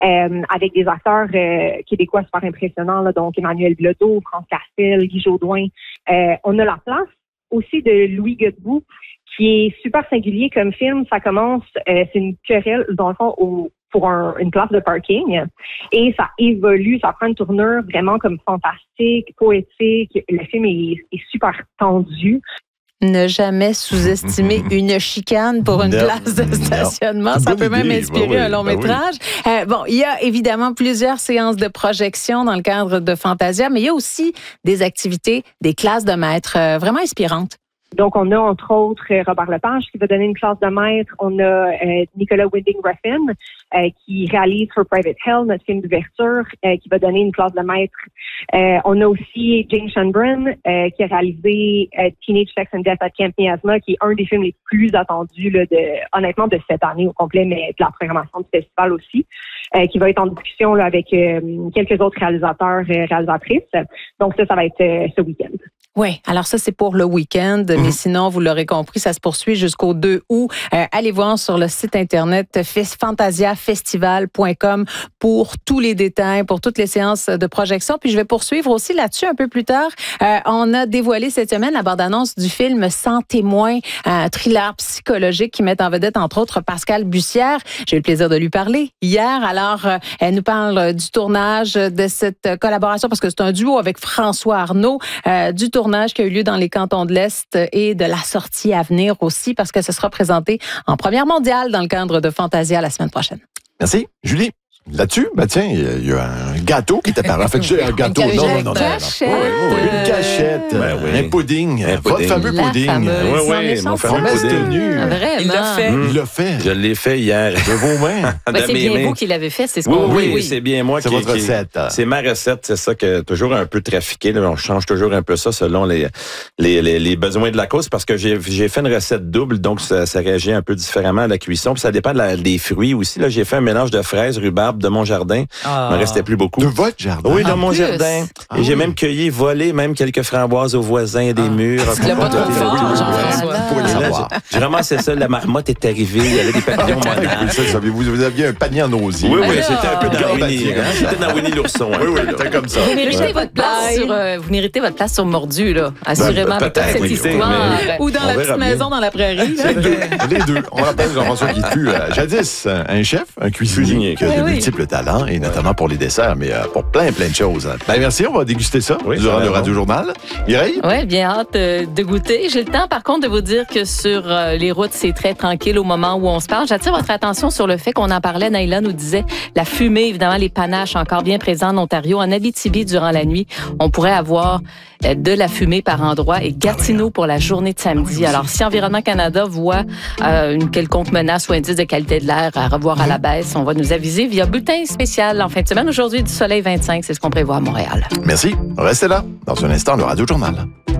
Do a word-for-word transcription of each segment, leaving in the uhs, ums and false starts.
euh, avec des acteurs euh, québécois super impressionnants, là, donc Emmanuel Bilodeau, France Castel, Guy Jodoin. Euh, on a la place aussi de Louis Godbout, qui est super singulier comme film. Ça commence, euh, c'est une querelle, dans le fond, au, pour un, une place de parking. Et ça évolue, ça prend une tournure vraiment comme fantastique, poétique. Le film est, est super tendu. Ne jamais sous-estimer une chicane pour une non, place de stationnement. Ça peut même idée. inspirer ben oui, un long ben métrage. Oui. Euh, bon, il y a évidemment plusieurs séances de projection dans le cadre de Fantasia, mais il y a aussi des activités, des classes de maîtres euh, vraiment inspirantes. Donc, on a entre autres Robert Lepage qui va donner une classe de maître. On a euh, Nicolas Winding Refn euh, qui réalise For Private Hell, notre film d'ouverture, euh, qui va donner une classe de maître. Euh, on a aussi Jane Shanbrin euh, qui a réalisé euh, Teenage Sex and Death at Camp Miasma, qui est un des films les plus attendus, là, de, honnêtement, de cette année au complet, mais de la programmation du festival aussi, euh, qui va être en discussion là, avec euh, quelques autres réalisateurs et réalisatrices. Donc ça, ça va être euh, ce week-end. Oui, alors ça, c'est pour le week-end, mmh. mais sinon, vous l'aurez compris, ça se poursuit jusqu'au deux août. Euh, allez voir sur le site Internet fantasia festival point com pour tous les détails, pour toutes les séances de projection. Puis je vais poursuivre aussi là-dessus un peu plus tard. Euh, on a dévoilé cette semaine la bande-annonce du film Sans témoin, un thriller psychologique qui met en vedette, entre autres, Pascal Bussière. J'ai eu le plaisir de lui parler hier. Alors, euh, elle nous parle du tournage de cette collaboration, parce que c'est un duo avec François Arnaud, euh, du tournage tournage qui a eu lieu dans les cantons de l'Est et de la sortie à venir aussi, parce que ce sera présenté en première mondiale dans le cadre de Fantasia la semaine prochaine. Merci. Julie? Là-dessus, ben tiens, il y a un gâteau qui t'apparaît. En fait, j'ai un gâteau. Une non, non, non, non. cachette. non, non. Oui, oui, une cachette. Ben oui. Un pudding. Un Votre pudding. fameux La pudding. fameuse. Oui, C'en oui, est mon chanson. fameux Promesse pudding. tenue. Vraiment. Il l'a fait. Il l'a fait. Je l'ai fait hier. De vos mains. Ben, Dans c'est mes bien mains. vous qui l'avez fait, c'est ce Oui, qu'on oui, veut. oui, c'est bien moi C'est qui... votre qui- recette. C'est ma recette, c'est ça que toujours un peu trafiqué. Là, on change toujours un peu ça selon les les, les, les besoins de la cause, parce que j'ai j'ai fait une recette double, donc ça, ça réagit un peu différemment à la cuisson. Puis ça dépend de la, des fruits aussi. Là, j'ai fait un mélange de fraises, rhubarbe de mon jardin. Ah. Il me restait plus beaucoup. De votre jardin. Oui, dans En mon plus. jardin. Ah Et j'ai oui. même cueilli, volé même quelques framboises aux voisins des murs. Tu l'as pas trop Oui, fort, oui, oui, Jean-Françoois. oui. Pour le Et là, savoir. j'ai- j'ai ramassé ça, la marmotte est arrivée, il y avait des papillons Oui, monarques. ça, ça, vous, vous aviez un panier en osier. Oui, oui, Alors. c'était un peu dans Garde Winnie. à tigre. hein, C'était dans Winnie l'ourson. un Oui, oui, peu, là. c'était comme ça. Vous méritez Ouais. votre place sur, euh, vous méritez votre place sur Mordu, là. Assurément, Ben, avec toute peut-être, cette oui, histoire. mais- Ou dans On la verra petite bien. maison dans la prairie. Là. Les deux. On rappelle Jean-François qui fut euh, jadis euh, un chef, un cuisinier, Cuisinier. qui a de Oui, oui. multiples talents, et notamment pour les desserts, mais euh, pour plein, plein de choses. Ben, merci, on va déguster ça Oui, durant ça le va Radio Journal. Mireille? Oui, bien hâte euh, de goûter. J'ai le temps, par contre, de vous dire que sur euh, les routes, c'est très tranquille au moment où on se parle. J'attire votre attention sur le fait qu'on en parlait. Naïla nous disait la fumée, évidemment, les panaches encore bien présents en Ontario. En Abitibi, durant la nuit, on pourrait avoir euh, de la fumée par endroits, et Gatineau pour la journée de samedi. Alors, si Environnement Canada voit euh, une quelconque menace ou indice de qualité de l'air à revoir à la baisse, on va nous aviser via bulletin spécial en fin de semaine. Aujourd'hui, du soleil vingt-cinq, c'est ce qu'on prévoit à Montréal. Merci. Restez là. Dans un instant, le Radio Journal.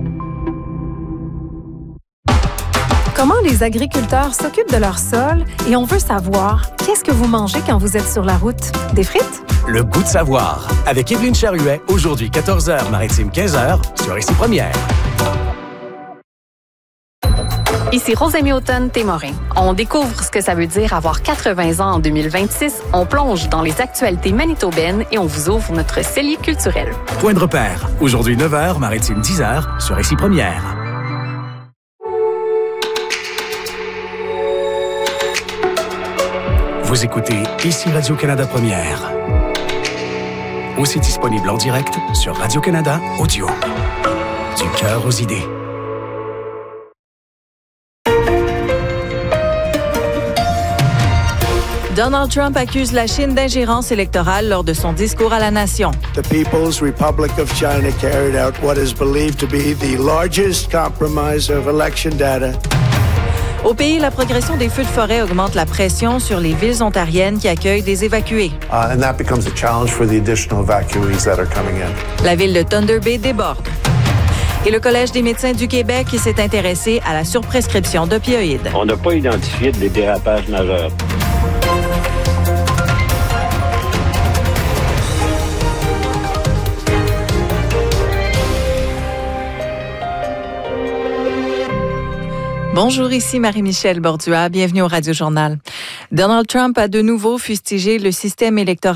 Comment les agriculteurs s'occupent de leur sol, et on veut savoir, qu'est-ce que vous mangez quand vous êtes sur la route? Des frites? Le goût de savoir. Avec Évelyne Charuet, aujourd'hui quatorze heures, Maritime quinze heures, sur Ici Première. Ici Rosemée Automne-Témorin. On découvre ce que ça veut dire avoir quatre-vingts ans en deux mille vingt-six. On plonge dans les actualités manitobaines et on vous ouvre notre cellier culturel. Point de repère. Aujourd'hui neuf heures, Maritime dix heures, sur Ici Première. Vous écoutez Ici Radio-Canada Première. Aussi disponible en direct sur Radio-Canada Audio. Du cœur aux idées. Donald Trump accuse la Chine d'ingérence électorale lors de son discours à la nation. The People's Republic of China carried out what is believed to be the largest compromise of election data. Au pays, la progression des feux de forêt augmente la pression sur les villes ontariennes qui accueillent des évacués. Uh, and that becomes a challenge for the additional evacuees that are coming in. La ville de Thunder Bay déborde. Et le Collège des médecins du Québec s'est intéressé à la surprescription d'opioïdes. On n'a pas identifié de dérapages majeurs. Bonjour, ici Marie-Michel Bordua. Bienvenue au Radio Journal. Donald Trump a de nouveau fustigé le système électoral